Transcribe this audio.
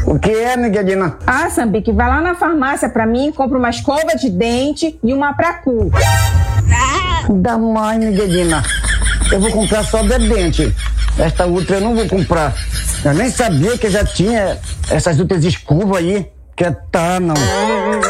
O que é, Miguelina? Ah, Sambique, vai lá na farmácia pra mim, compra uma escova de dente e uma pra cu. Da mãe, Miguelina. Eu vou comprar só de dente. Esta outra eu não vou comprar. Eu nem sabia que já tinha essas outras escovas aí. Que tá, não.